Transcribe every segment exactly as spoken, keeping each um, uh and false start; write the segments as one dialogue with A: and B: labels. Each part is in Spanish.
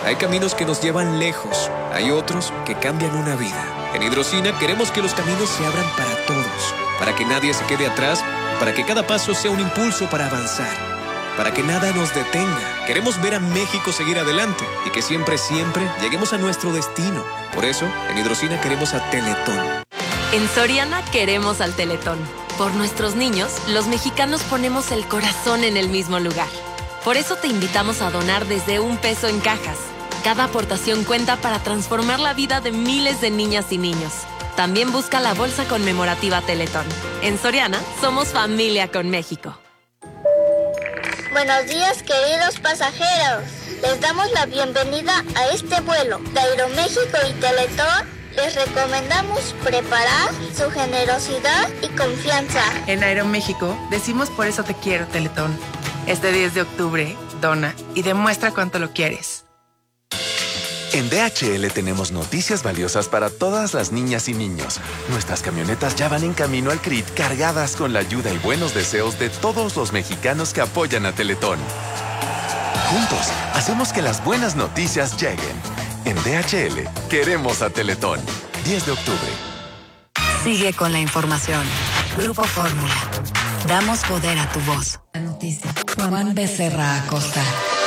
A: Hay caminos que nos llevan lejos, hay otros que cambian una vida. En Hidrocina queremos que los caminos se abran para todos, para que nadie se quede atrás, para que cada paso sea un impulso para avanzar, para que nada nos detenga. Queremos ver a México seguir adelante y que siempre, siempre lleguemos a nuestro destino. Por eso, en Hidrocina queremos a Teletón.
B: En Soriana queremos al Teletón. Por nuestros niños, los mexicanos ponemos el corazón en el mismo lugar. Por eso te invitamos a donar desde un peso en cajas. Cada aportación cuenta para transformar la vida de miles de niñas y niños. También busca la bolsa conmemorativa Teletón. En Soriana, somos familia con México.
C: Buenos días, queridos pasajeros. Les damos la bienvenida a este vuelo de Aeroméxico y Teletón. Les recomendamos preparar su generosidad y confianza.
D: En Aeroméxico decimos por eso te quiero, Teletón. Este diez de octubre, dona y demuestra cuánto lo quieres.
E: En D H L tenemos noticias valiosas para todas las niñas y niños. Nuestras camionetas ya van en camino al C R I T cargadas con la ayuda y buenos deseos de todos los mexicanos que apoyan a Teletón. Juntos, hacemos que las buenas noticias lleguen. En D H L, queremos a Teletón. diez de octubre.
F: Sigue con la información. Grupo Fórmula. Damos poder a tu voz. La noticia. Juan Becerra Acosta.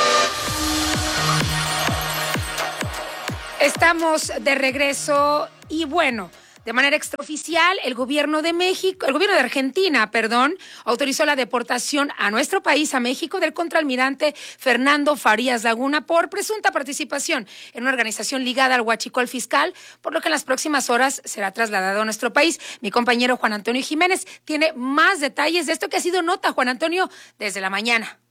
G: Estamos de regreso y bueno, de manera extraoficial, el gobierno de México, el gobierno de Argentina, perdón, autorizó la deportación a nuestro país, a México, del contraalmirante Fernando Farías Laguna por presunta participación en una organización ligada al huachicol fiscal, por lo que en las próximas horas será trasladado a nuestro país. Mi compañero Juan Antonio Jiménez tiene más detalles de esto que ha sido nota, Juan Antonio, desde la mañana.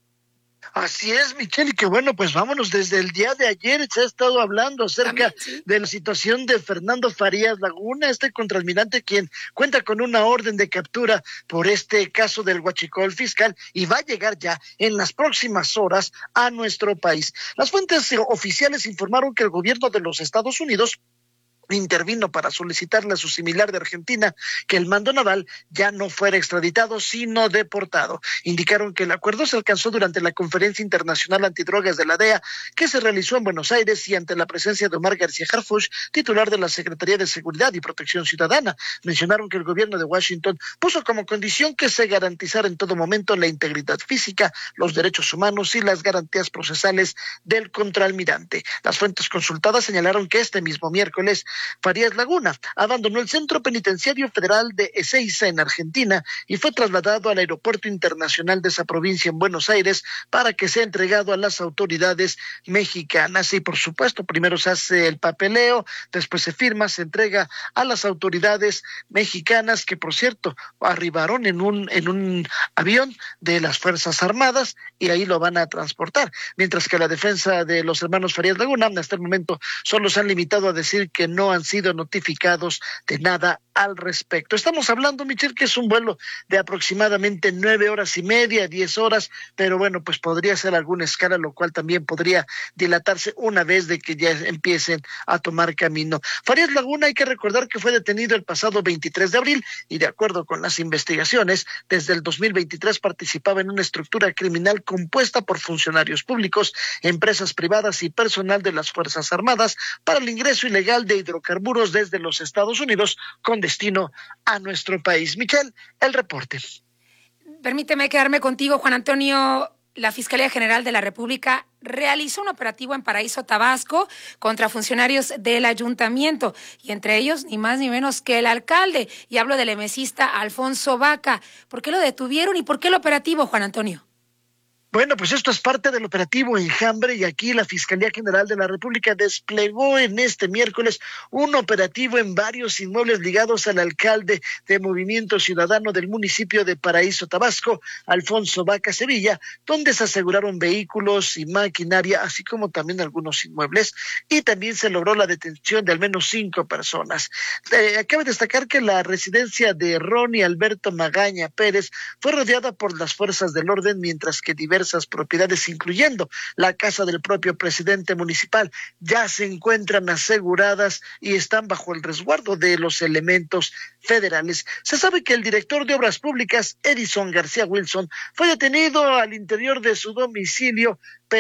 H: Así es, Michelle, y que bueno, pues vámonos, desde el día de ayer se ha estado hablando acerca
G: También, sí.
H: de la situación de Fernando Farías Laguna, este contraalmirante quien cuenta con una orden de captura por este caso del huachicol fiscal y va a llegar ya en las próximas horas a nuestro país. Las fuentes oficiales informaron que el gobierno de los Estados Unidos intervino para solicitarle a su similar de Argentina que el mando naval ya no fuera extraditado, sino deportado. Indicaron que el acuerdo se alcanzó durante la Conferencia Internacional Antidrogas de la D E A, que se realizó en Buenos Aires y ante la presencia de Omar García Harfuch, titular de la Secretaría de Seguridad y Protección Ciudadana. Mencionaron que el gobierno de Washington puso como condición que se garantizara en todo momento la integridad física, los derechos humanos y las garantías procesales del contraalmirante. Las fuentes consultadas señalaron que este mismo miércoles Farías Laguna abandonó el Centro Penitenciario Federal de Ezeiza en Argentina y fue trasladado al Aeropuerto Internacional de esa provincia en Buenos Aires para que sea entregado a las autoridades mexicanas. Y por supuesto, primero se hace el papeleo, después se firma, se entrega a las autoridades mexicanas, que por cierto arribaron en un en un avión de las Fuerzas Armadas y ahí lo van a transportar. Mientras que la defensa de los hermanos Farías Laguna hasta el momento solo se han limitado a decir que no han sido notificados de nada al respecto. Estamos hablando, Michelle, que es un vuelo de aproximadamente nueve horas y media, diez horas, pero bueno, pues podría ser alguna escala, lo cual también podría dilatarse una vez de que ya empiecen a tomar camino. Farías Laguna, hay que recordar que fue detenido el pasado veintitrés de abril y de acuerdo con las investigaciones, desde el dos mil veintitrés participaba en una estructura criminal compuesta por funcionarios públicos, empresas privadas y personal de las Fuerzas Armadas para el ingreso ilegal de hidrocarburos desde los Estados Unidos con destino a nuestro país. Michelle, el reporte.
G: Permíteme quedarme contigo, Juan Antonio. La Fiscalía General de la República realizó un operativo en Paraíso, Tabasco, contra funcionarios del ayuntamiento, y entre ellos ni más ni menos que el alcalde, y hablo del emesista Alfonso Vaca. ¿Por qué lo detuvieron y por qué el operativo, Juan Antonio?
H: Bueno, pues esto es parte del operativo Enjambre y aquí la Fiscalía General de la República desplegó en este miércoles un operativo en varios inmuebles ligados al alcalde de Movimiento Ciudadano del municipio de Paraíso, Tabasco, Alfonso Vaca Sevilla, donde se aseguraron vehículos y maquinaria, así como también algunos inmuebles, y también se logró la detención de al menos cinco personas. Eh, cabe destacar que la residencia de Ronnie Alberto Magaña Pérez fue rodeada por las fuerzas del orden, mientras que diversas propiedades, incluyendo la casa del propio presidente municipal, ya se encuentran aseguradas y están bajo el resguardo de los elementos federales. Se sabe que el director de Obras Públicas, Edison García Wilson, fue detenido al interior de su domicilio, pero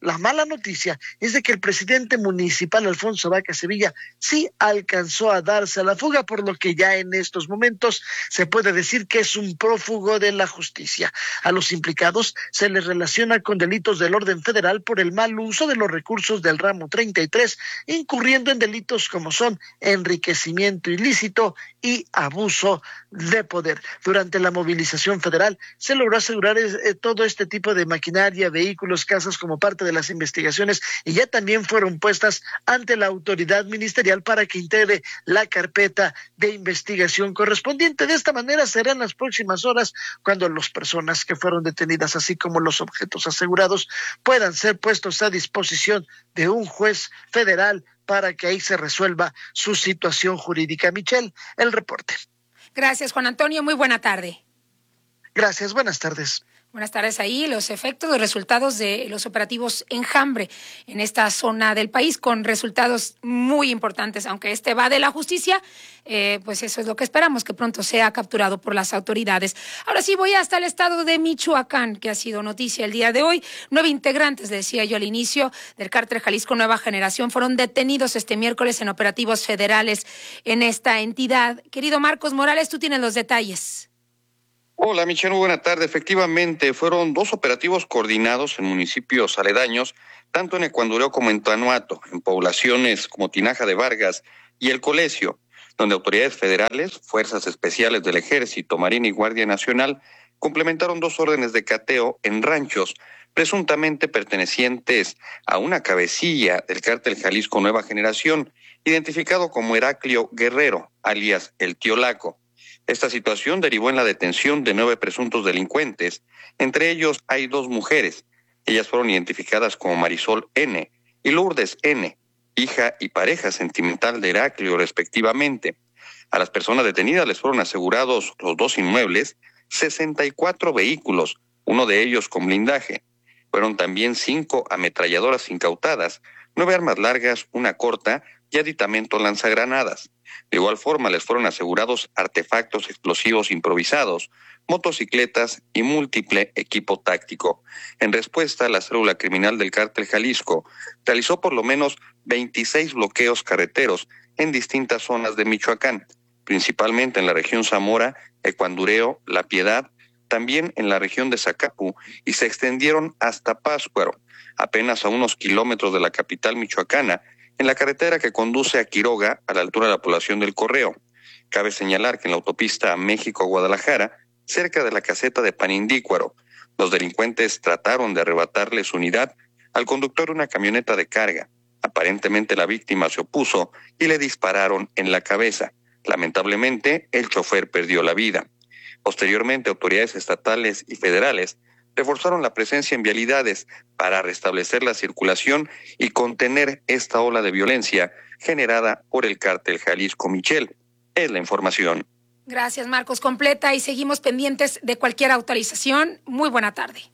H: la mala noticia es de que el presidente municipal Alfonso Vaca Sevilla sí alcanzó a darse a la fuga, por lo que ya en estos momentos se puede decir que es un prófugo de la justicia. A los implicados se les relaciona con delitos del orden federal por el mal uso de los recursos del ramo treinta y tres, incurriendo en delitos como son enriquecimiento ilícito y abuso de poder. Durante la movilización federal se logró asegurar eh, todo este tipo de maquinaria, vehículos, casas como parte de las investigaciones, y ya también fueron puestas ante la autoridad ministerial para que integre la carpeta de investigación correspondiente. De esta manera será en las próximas horas cuando las personas que fueron detenidas, así como los objetos asegurados, puedan ser puestos a disposición de un juez federal para que ahí se resuelva su situación jurídica. Michelle, el reporte.
G: Gracias, Juan Antonio. Muy buena tarde.
H: Gracias, buenas tardes.
G: Buenas tardes. Ahí los efectos, los resultados de los operativos Enjambre en esta zona del país, con resultados muy importantes. Aunque este va de la justicia, eh, pues eso es lo que esperamos, que pronto sea capturado por las autoridades. Ahora sí, voy hasta el estado de Michoacán, que ha sido noticia el día de hoy. Nueve integrantes, decía yo al inicio, del cártel Jalisco Nueva Generación fueron detenidos este miércoles en operativos federales en esta entidad. Querido Marcos Morales, tú tienes los detalles.
I: Hola, Michelle, muy buena tarde. Efectivamente, fueron dos operativos coordinados en municipios aledaños, tanto en Ecuandureo como en Tanuato, en poblaciones como Tinaja de Vargas y El Colesio, donde autoridades federales, fuerzas especiales del Ejército, Marina y Guardia Nacional complementaron dos órdenes de cateo en ranchos presuntamente pertenecientes a una cabecilla del cártel Jalisco Nueva Generación, identificado como Heraclio Guerrero, alias El Tío Laco. Esta situación derivó en la detención de nueve presuntos delincuentes. Entre ellos hay dos mujeres. Ellas fueron identificadas como Marisol N. y Lourdes N., hija y pareja sentimental de Heraclio, respectivamente. A las personas detenidas les fueron asegurados los dos inmuebles, sesenta y cuatro vehículos, uno de ellos con blindaje. Fueron también cinco ametralladoras incautadas, nueve armas largas, una corta y aditamento lanzagranadas. De igual forma, les fueron asegurados artefactos explosivos improvisados, motocicletas y múltiple equipo táctico. En respuesta, la célula criminal del cártel Jalisco realizó por lo menos veintiséis bloqueos carreteros en distintas zonas de Michoacán, principalmente en la región Zamora, Ecuandureo, La Piedad, también en la región de Zacapu, y se extendieron hasta Pátzcuaro, apenas a unos kilómetros de la capital michoacana, en la carretera que conduce a Quiroga, a la altura de la población del Correo. Cabe señalar que en la autopista México-Guadalajara, cerca de la caseta de Panindícuaro, los delincuentes trataron de arrebatarle su unidad al conductor de una camioneta de carga. Aparentemente la víctima se opuso y le dispararon en la cabeza. Lamentablemente, el chofer perdió la vida. Posteriormente, autoridades estatales y federales reforzaron la presencia en vialidades para restablecer la circulación y contener esta ola de violencia generada por el cártel Jalisco. Michelle, es la información.
G: Gracias, Marcos. Completa y seguimos pendientes de cualquier actualización. Muy buena tarde.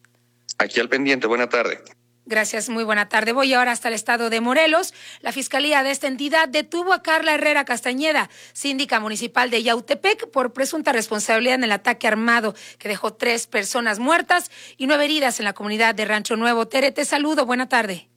I: Aquí al pendiente, buena tarde.
G: Gracias, muy buena tarde. Voy ahora hasta el estado de Morelos. La fiscalía de esta entidad detuvo a Carla Herrera Castañeda, síndica municipal de Yautepec, por presunta responsabilidad en el ataque armado que dejó tres personas muertas y nueve heridas en la comunidad de Rancho Nuevo. Tere, te saludo. Buena tarde.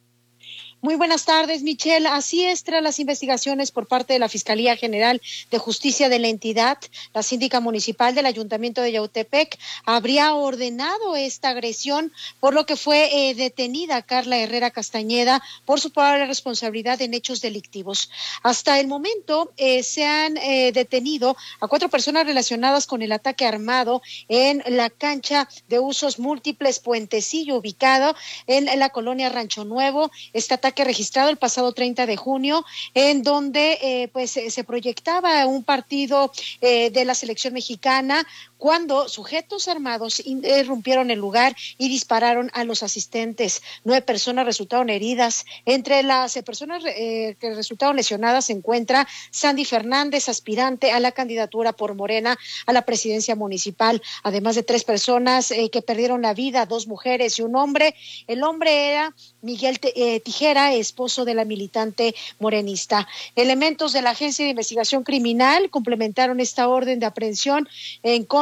J: Muy buenas tardes, Michelle. Así es, tras las investigaciones por parte de la Fiscalía General de Justicia de la entidad, la síndica municipal del Ayuntamiento de Yautepec habría ordenado esta agresión, por lo que fue eh, detenida Carla Herrera Castañeda por su probable responsabilidad en hechos delictivos. Hasta el momento eh, se han eh, detenido a cuatro personas relacionadas con el ataque armado en la cancha de usos múltiples Puentecillo, ubicado en la colonia Rancho Nuevo. Este ataque registrado el pasado treinta de junio, en donde eh, pues se proyectaba un partido eh, de la selección mexicana, cuando sujetos armados irrumpieron el lugar y dispararon a los asistentes. Nueve personas resultaron heridas. Entre las eh, personas eh, que resultaron lesionadas se encuentra Sandy Fernández, aspirante a la candidatura por Morena a la presidencia municipal, además de tres personas eh, que perdieron la vida, dos mujeres y un hombre. El hombre era Miguel eh, Tijera, esposo de la militante morenista. Elementos de la Agencia de Investigación Criminal complementaron esta orden de aprehensión en contra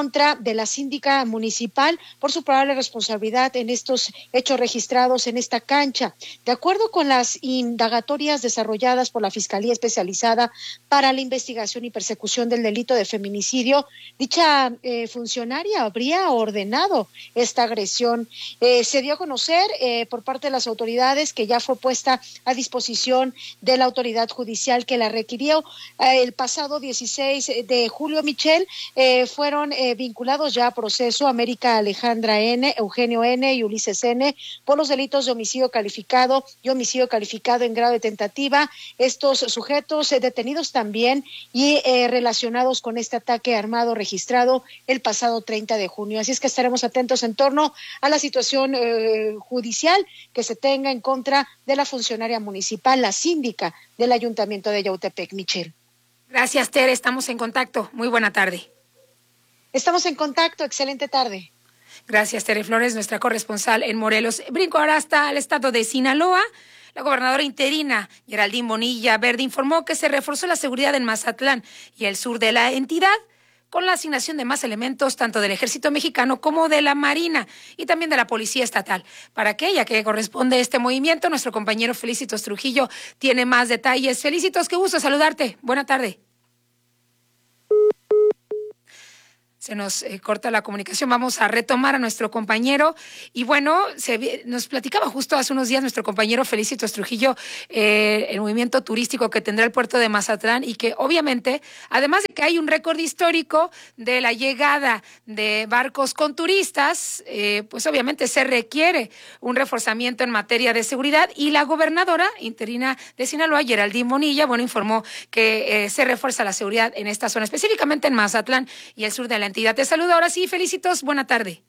J: contra de la síndica municipal por su probable responsabilidad en estos hechos registrados en esta cancha. De acuerdo con las indagatorias desarrolladas por la Fiscalía Especializada para la Investigación y Persecución del Delito de Feminicidio, dicha eh, funcionaria habría ordenado esta agresión. Eh, se dio a conocer eh, por parte de las autoridades que ya fue puesta a disposición de la autoridad judicial que la requirió. Eh, el pasado dieciséis de julio, Michelle, eh, fueron eh, vinculados ya a proceso América Alejandra N., Eugenio N. y Ulises N. por los delitos de homicidio calificado y homicidio calificado en grado de tentativa. Estos sujetos eh, detenidos también y eh, relacionados con este ataque armado registrado el pasado treinta de junio. Así es que estaremos atentos en torno a la situación eh, judicial que se tenga en contra de la funcionaria municipal, la síndica del Ayuntamiento de Yautepec. Michelle.
G: Gracias, Tere. Estamos en contacto. Muy buena tarde.
J: Estamos en contacto. Excelente tarde.
G: Gracias, Tere Flores, nuestra corresponsal en Morelos. Brinco ahora hasta el estado de Sinaloa. La gobernadora interina, Geraldine Bonilla Verde, informó que se reforzó la seguridad en Mazatlán y el sur de la entidad con la asignación de más elementos tanto del Ejército Mexicano como de la Marina y también de la Policía Estatal. Para aquella que corresponde este movimiento, nuestro compañero Felicitos Trujillo tiene más detalles. Felicitos, qué gusto saludarte. Buena tarde. Se nos eh, corta la comunicación, vamos a retomar a nuestro compañero. Y bueno, se, nos platicaba justo hace unos días nuestro compañero Felicitos Trujillo eh, el movimiento turístico que tendrá el puerto de Mazatlán y que obviamente, además de que hay un récord histórico de la llegada de barcos con turistas, eh, pues obviamente se requiere un reforzamiento en materia de seguridad y la gobernadora interina de Sinaloa, Geraldine Bonilla, bueno, informó que eh, se refuerza la seguridad en esta zona, específicamente en Mazatlán y el sur de la entidad. Te saludo ahora sí, Felicitos, buena tarde.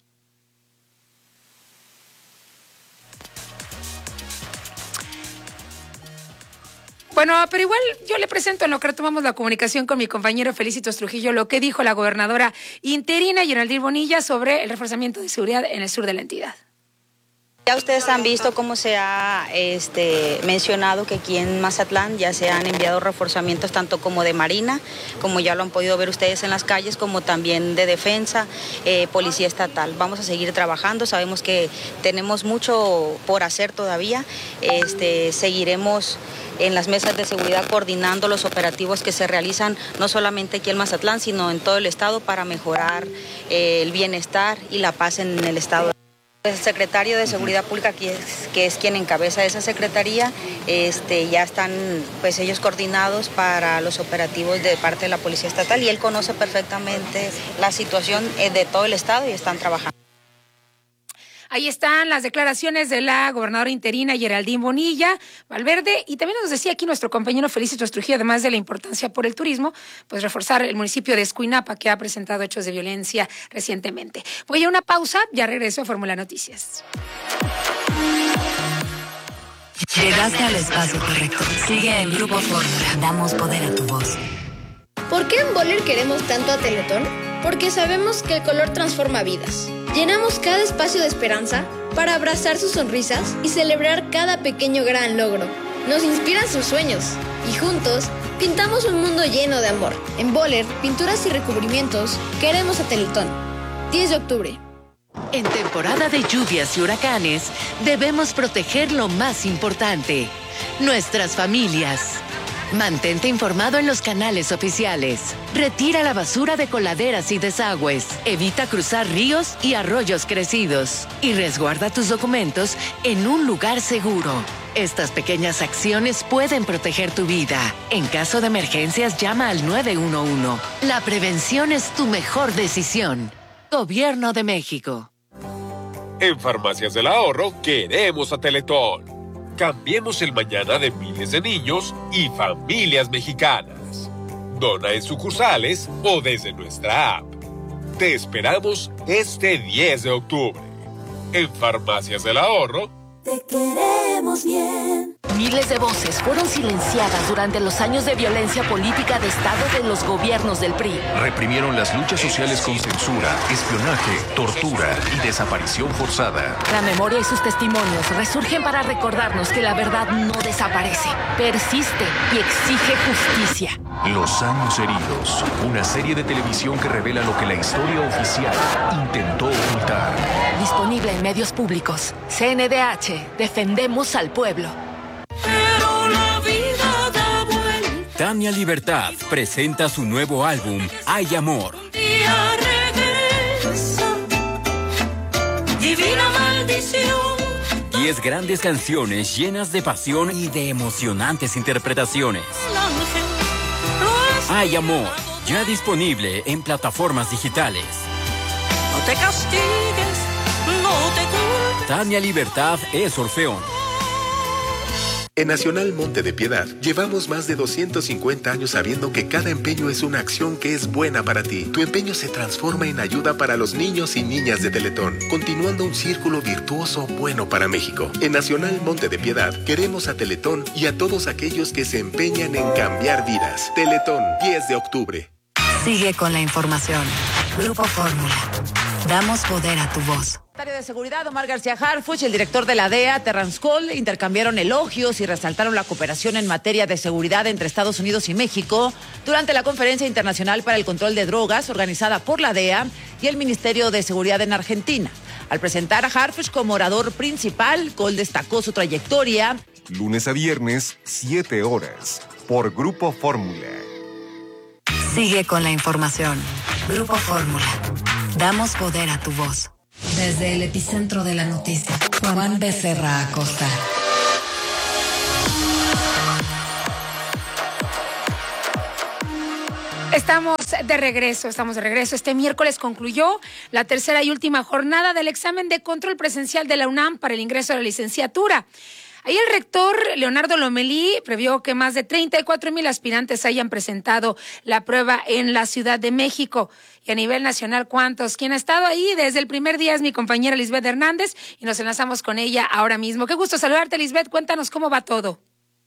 G: Bueno, pero igual yo le presento en lo que retomamos la comunicación con mi compañero Felicitos Trujillo lo que dijo la gobernadora interina Geraldine Bonilla sobre el reforzamiento de seguridad en el sur de la entidad.
K: Ya ustedes han visto cómo se ha este, mencionado que aquí en Mazatlán ya se han enviado reforzamientos tanto como de Marina, como ya lo han podido ver ustedes en las calles, como también de Defensa, eh, Policía Estatal. Vamos a seguir trabajando, sabemos que tenemos mucho por hacer todavía, este, seguiremos en las mesas de seguridad coordinando los operativos que se realizan no solamente aquí en Mazatlán, sino en todo el estado para mejorar eh, el bienestar y la paz en el estado. El secretario de Seguridad Pública, que es, que es quien encabeza esa secretaría, este, ya están pues ellos coordinados para los operativos de parte de la Policía Estatal y él conoce perfectamente la situación de todo el estado y están trabajando.
G: Ahí están las declaraciones de la gobernadora interina Geraldine Bonilla Valverde y también nos decía aquí nuestro compañero Felicitos Trujillo, además de la importancia por el turismo, pues reforzar el municipio de Escuinapa que ha presentado hechos de violencia recientemente. Voy a una pausa, ya regreso a Fórmula Noticias.
F: Llegaste al espacio correcto. Sigue el Grupo Fórmula. Damos poder a tu voz.
L: ¿Por qué en Boller queremos tanto a Teletón? Porque sabemos que el color transforma vidas. Llenamos cada espacio de esperanza para abrazar sus sonrisas y celebrar cada pequeño gran logro. Nos inspiran sus sueños y juntos pintamos un mundo lleno de amor. En Boller, pinturas y recubrimientos, queremos a Teletón. diez de octubre.
M: En temporada de lluvias y huracanes, debemos proteger lo más importante, nuestras familias. Mantente informado en los canales oficiales. Retira la basura de coladeras y desagües. Evita cruzar ríos y arroyos crecidos. Y resguarda tus documentos en un lugar seguro. Estas pequeñas acciones pueden proteger tu vida. En caso de emergencias, llama al nueve uno uno. La prevención es tu mejor decisión. Gobierno de México.
N: En Farmacias del Ahorro queremos a Teletón. Cambiemos el mañana de miles de niños y familias mexicanas. Dona en sucursales o desde nuestra app. Te esperamos este diez de octubre. En Farmacias del Ahorro.
O: Te queremos bien.
B: Miles de voces fueron silenciadas durante los años de violencia política de Estado de los gobiernos del P R I.
O: Reprimieron las luchas sociales con censura, espionaje, tortura y desaparición forzada.
B: La memoria y sus testimonios resurgen para recordarnos que la verdad no desaparece, persiste y exige justicia.
O: Los años heridos, una serie de televisión que revela lo que la historia oficial intentó ocultar.
B: Disponible en medios públicos. C N D H, defendemos al pueblo.
P: Pero la vida da vuelta. Tania Libertad presenta su nuevo álbum, Hay Amor.
Q: Día regresa, divina maldición.
P: Diez grandes canciones llenas de pasión y de emocionantes interpretaciones. Hay Amor, ya disponible en plataformas digitales.
Q: No te castigues, no te culpes.
P: Tania Libertad es Orfeón.
R: En Nacional Monte de Piedad, llevamos más de doscientos cincuenta años sabiendo que cada empeño es una acción que es buena para ti. Tu empeño se transforma en ayuda para los niños y niñas de Teletón, continuando un círculo virtuoso bueno para México. En Nacional Monte de Piedad, queremos a Teletón y a todos aquellos que se empeñan en cambiar vidas. Teletón, diez de octubre.
F: Sigue con la información. Grupo Fórmula. Damos poder a tu voz.
S: El secretario de Seguridad, Omar García Harfuch, y el director de la D E A, Terrance Cole, intercambiaron elogios y resaltaron la cooperación en materia de seguridad entre Estados Unidos y México durante la Conferencia Internacional para el Control de Drogas organizada por la D E A y el Ministerio de Seguridad en Argentina. Al presentar a Harfuch como orador principal, Cole destacó su trayectoria.
T: Lunes a viernes, siete horas, por Grupo Fórmula.
F: Sigue con la información. Grupo Fórmula. Damos poder a tu voz. Desde el epicentro de la noticia, Juan Becerra Acosta.
G: Estamos de regreso, estamos de regreso. Este miércoles concluyó la tercera y última jornada del examen de control presencial de la UNAM para el ingreso a la licenciatura. Ahí el rector Leonardo Lomelí previó que más de treinta y cuatro mil aspirantes hayan presentado la prueba en la Ciudad de México. Y a nivel nacional, ¿cuántos? Quien ha estado ahí desde el primer día es mi compañera Lisbeth Hernández y nos enlazamos con ella ahora mismo. Qué gusto saludarte, Lisbeth. Cuéntanos cómo va todo.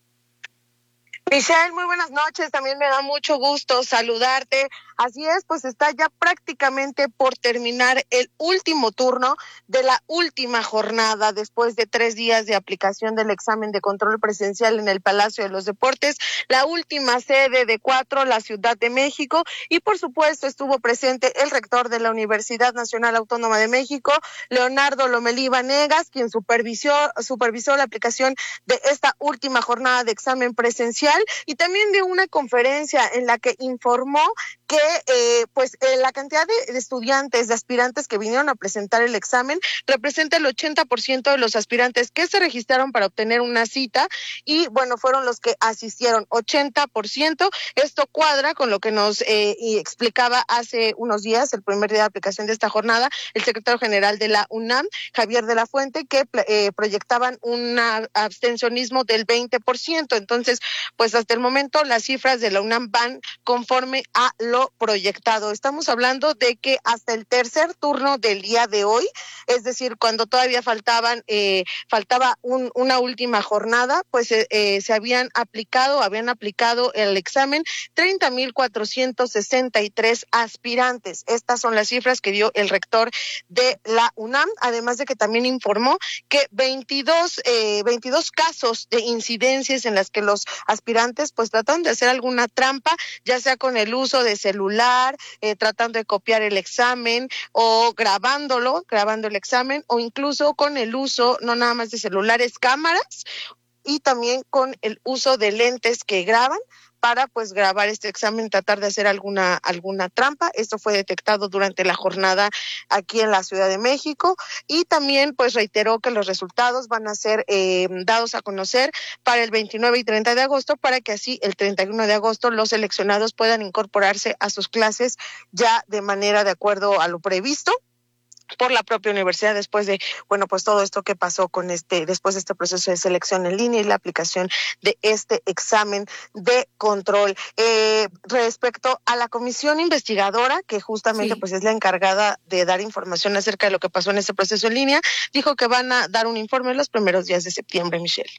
U: Michelle, muy buenas noches. También me da mucho gusto saludarte. Así es, pues está ya prácticamente por terminar el último turno de la última jornada después de tres días de aplicación del examen de control presencial en el Palacio de los Deportes, la última sede de cuatro, la Ciudad de México, y por supuesto estuvo presente el rector de la Universidad Nacional Autónoma de México, Leonardo Lomelí Vanegas, quien supervisó, supervisó la aplicación de esta última jornada de examen presencial y también de una conferencia en la que informó que eh, pues eh, la cantidad de, de estudiantes, de aspirantes que vinieron a presentar el examen representa el ochenta por ciento de los aspirantes que se registraron para obtener una cita y bueno, fueron los que asistieron, ochenta por ciento. Esto cuadra con lo que nos eh, y explicaba hace unos días, el primer día de aplicación de esta jornada, el secretario general de la UNAM, Javier de la Fuente, que eh, proyectaban un abstencionismo del veinte por ciento. Entonces, pues hasta el momento las cifras de la UNAM van conforme a lo proyectado. Estamos hablando de que hasta el tercer turno del día de hoy, es decir, cuando todavía faltaban, eh, faltaba un, una última jornada, pues eh, eh, se habían aplicado, habían aplicado el examen treinta mil cuatrocientos sesenta y tres aspirantes. Estas son las cifras que dio el rector de la UNAM, además de que también informó que veintidós, eh, veintidós casos de incidencias en las que los aspirantes pues trataron de hacer alguna trampa, ya sea con el uso de celular, eh, tratando de copiar el examen o grabándolo, grabando el examen o incluso con el uso no nada más de celulares, cámaras y también con el uso de lentes que graban para pues grabar este examen, tratar de hacer alguna alguna trampa. Esto fue detectado durante la jornada aquí en la Ciudad de México y también pues reiteró que los resultados van a ser eh, dados a conocer para el veintinueve y treinta de agosto para que así el treinta y uno de agosto los seleccionados puedan incorporarse a sus clases ya de manera de acuerdo a lo previsto por la propia universidad después de, bueno, pues todo esto que pasó con este, después de este proceso de selección en línea y la aplicación de este examen de control. Eh, respecto a la comisión investigadora, que justamente sí. pues es la encargada de dar información acerca de lo que pasó en este proceso en línea, dijo que van a dar un informe en los primeros días de septiembre, Michelle.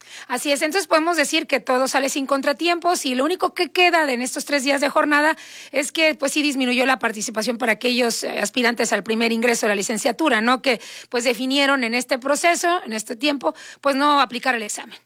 G: Así es, entonces podemos decir que todo sale sin contratiempos y lo único que queda en estos tres días de jornada es que pues sí disminuyó la participación para aquellos eh, aspirantes al primer ingreso de la licenciatura, ¿no? Que pues definieron en este proceso, en este tiempo, pues no aplicar el examen.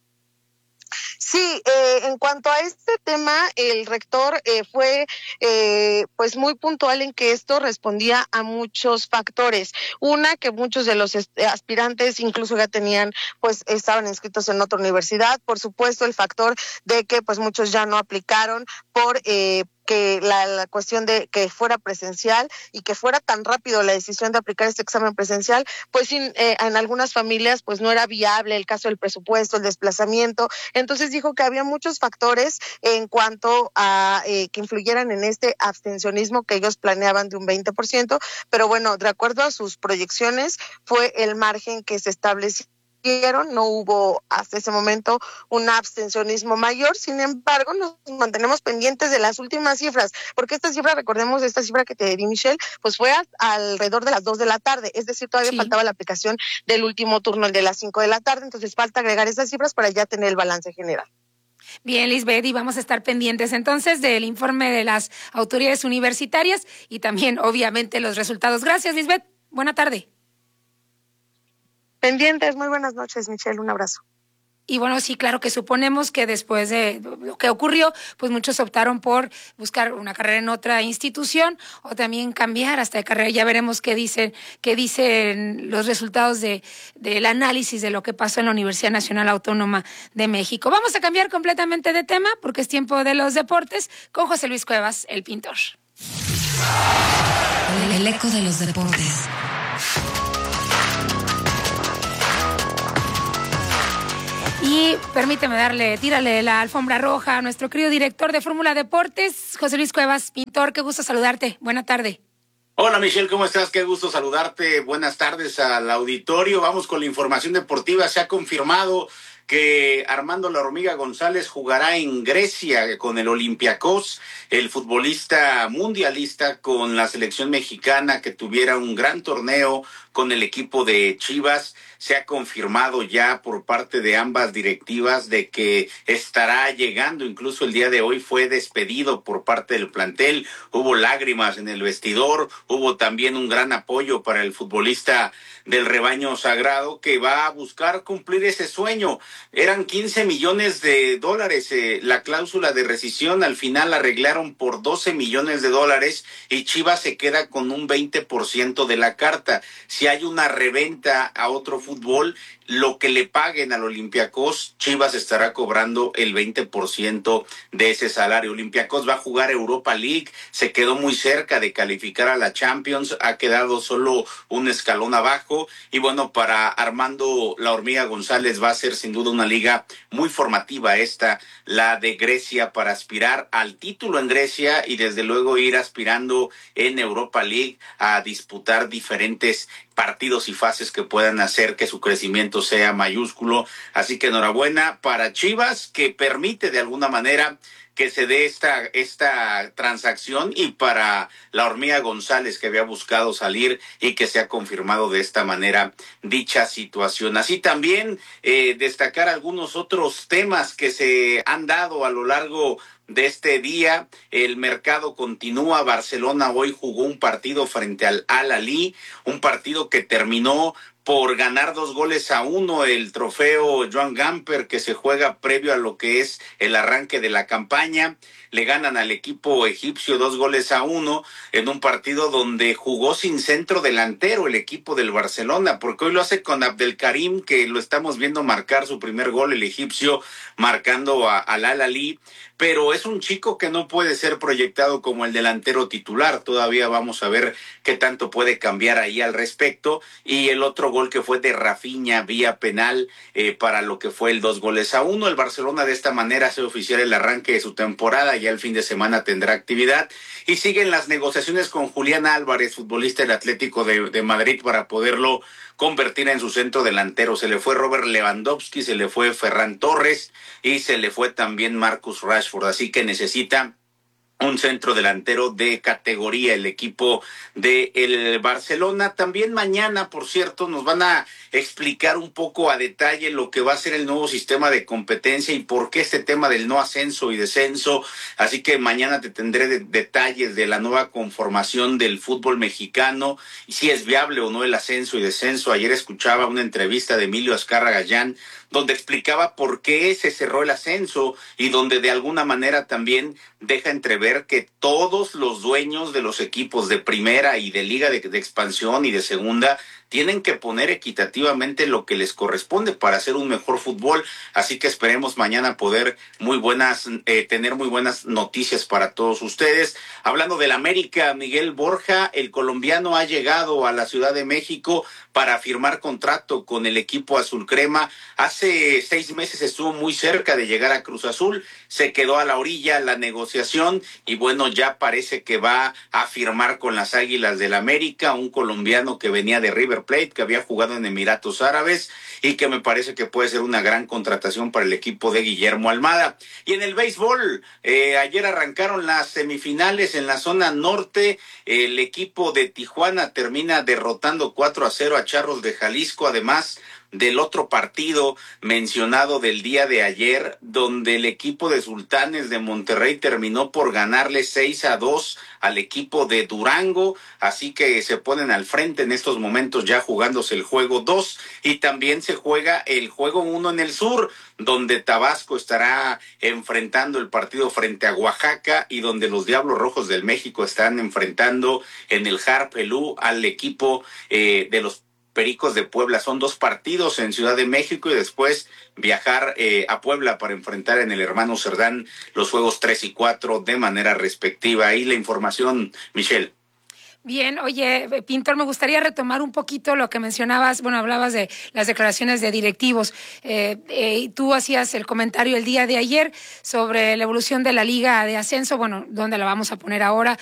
U: Sí, eh, en cuanto a este tema, el rector eh, fue eh, pues muy puntual en que esto respondía a muchos factores. Una, que muchos de los aspirantes incluso ya tenían, pues estaban inscritos en otra universidad. Por supuesto, el factor de que pues muchos ya no aplicaron por eh, que la, la cuestión de que fuera presencial y que fuera tan rápido la decisión de aplicar este examen presencial, pues sin, eh, en algunas familias pues no era viable el caso del presupuesto, el desplazamiento. Entonces dijo que había muchos factores en cuanto a eh, que influyeran en este abstencionismo que ellos planeaban de un veinte por ciento, pero bueno, de acuerdo a sus proyecciones fue el margen que se estableció. No hubo hasta ese momento un abstencionismo mayor, sin embargo nos mantenemos pendientes de las últimas cifras, porque esta cifra, recordemos, esta cifra que te di, Michelle, pues fue a, alrededor de las dos de la tarde, es decir, todavía sí faltaba la aplicación del último turno, el de las cinco de la tarde, entonces falta agregar esas cifras para ya tener el balance general.
G: Bien, Lisbeth, y vamos a estar pendientes entonces del informe de las autoridades universitarias y también, obviamente, los resultados. Gracias, Lisbeth. Buena tarde.
U: Pendientes, muy buenas noches, Michelle, un abrazo.
G: Y bueno, sí, claro que suponemos que después de lo que ocurrió, pues muchos optaron por buscar una carrera en otra institución o también cambiar hasta de carrera. Ya veremos qué dicen, qué dicen los resultados de del análisis de lo que pasó en la Universidad Nacional Autónoma de México. Vamos a cambiar completamente de tema porque es tiempo de los deportes con José Luis Cuevas, el pintor.
F: El eco de los deportes.
G: Y permíteme darle, tírale la alfombra roja a nuestro querido director de Fórmula Deportes, José Luis Cuevas, pintor, qué gusto saludarte. Buena tarde.
A: Hola Michelle, ¿cómo estás? Qué gusto saludarte. Buenas tardes al auditorio. Vamos con la información deportiva. Se ha confirmado que Armando La Hormiga González jugará en Grecia con el Olympiacos, el futbolista mundialista con la selección mexicana que tuviera un gran torneo con el equipo de Chivas. Se ha confirmado ya por parte de ambas directivas de que estará llegando, incluso el día de hoy fue despedido por parte del plantel. Hubo lágrimas en el vestidor, hubo también un gran apoyo para el futbolista del rebaño sagrado que va a buscar cumplir ese sueño. Eran quince millones de dólares eh, la cláusula de rescisión, al final arreglaron por doce millones de dólares y Chivas se queda con un veinte por ciento de la carta. Si hay una reventa a otro fútbol, lo que le paguen al Olympiacos, Chivas estará cobrando el veinte por ciento de ese salario. Olympiacos va a jugar Europa League, se quedó muy cerca de calificar a la Champions, ha quedado solo un escalón abajo y bueno, para Armando La Hormiga González va a ser sin duda una liga muy formativa esta, la de Grecia, para aspirar al título en Grecia y desde luego ir aspirando en Europa League a disputar diferentes partidos y fases que puedan hacer que su crecimiento sea mayúsculo. Así que enhorabuena para Chivas, que permite de alguna manera que se dé esta esta transacción, y para La Hormiga González, que había buscado salir y que se ha confirmado de esta manera dicha situación. Así también eh, destacar algunos otros temas que se han dado a lo largo de este día. El mercado continúa. Barcelona hoy jugó un partido frente al Al-Ahly, un partido que terminó por ganar dos goles a uno, el trofeo Joan Gamper que se juega previo a lo que es el arranque de la campaña. Le ganan al equipo egipcio dos goles a uno en un partido donde jugó sin centro delantero el equipo del Barcelona, porque hoy lo hace con Abdelkarim, que lo estamos viendo marcar su primer gol, el egipcio, marcando a, al Al-Ahly, pero es un chico que no puede ser proyectado como el delantero titular. Todavía vamos a ver qué tanto puede cambiar ahí al respecto. Y el otro gol que fue de Rafinha vía penal eh, para lo que fue el dos goles a uno. El Barcelona de esta manera hace oficial el arranque de su temporada, ya el fin de semana tendrá actividad y siguen las negociaciones con Julián Álvarez, futbolista del Atlético de, de Madrid, para poderlo convertir en su centro delantero. Se le fue Robert Lewandowski, se le fue Ferran Torres y se le fue también Marcus Rashford, así que necesita un centro delantero de categoría, el equipo de el Barcelona. También mañana, por cierto, nos van a explicar un poco a detalle lo que va a ser el nuevo sistema de competencia y por qué este tema del no ascenso y descenso. Así que mañana te tendré de, detalles de la nueva conformación del fútbol mexicano y si es viable o no el ascenso y descenso. Ayer escuchaba una entrevista de Emilio Azcárraga Gallán donde explicaba por qué se cerró el ascenso y donde de alguna manera también deja entrever que todos los dueños de los equipos de primera y de liga de, de expansión y de segunda tienen que poner equitativamente lo que les corresponde para hacer un mejor fútbol. Así que esperemos mañana poder muy buenas, eh, tener muy buenas noticias para todos ustedes. Hablando del América, Miguel Borja, el colombiano ha llegado a la Ciudad de México para firmar contrato con el equipo azul crema. Hace seis meses estuvo muy cerca de llegar a Cruz Azul, se quedó a la orilla la negociación y bueno, ya parece que va a firmar con las Águilas del América, un colombiano que venía de River Plate, que había jugado en Emiratos Árabes y que me parece que puede ser una gran contratación para el equipo de Guillermo Almada. Y en el béisbol, eh, ayer arrancaron las semifinales en la zona norte. El equipo de Tijuana termina derrotando cuatro a cero a Charros de Jalisco, además del otro partido mencionado del día de ayer, donde el equipo de Sultanes de Monterrey terminó por ganarle seis a dos al equipo de Durango, así que se ponen al frente en estos momentos ya jugándose el juego dos, y también se juega el juego uno en el sur, donde Tabasco estará enfrentando el partido frente a Oaxaca y donde los Diablos Rojos del México están enfrentando en el Harpelú al equipo eh, de los Pericos de Puebla. Son dos partidos en Ciudad de México y después viajar eh, a Puebla para enfrentar en el Hermano Cerdán los juegos tres y cuatro de manera respectiva. Ahí la información, Michelle.
G: Bien, oye, Pintor, me gustaría retomar un poquito lo que mencionabas, bueno, hablabas de las declaraciones de directivos. Eh, eh, tú hacías el comentario el día de ayer sobre la evolución de la Liga de Ascenso, bueno, ¿dónde la vamos a poner ahora?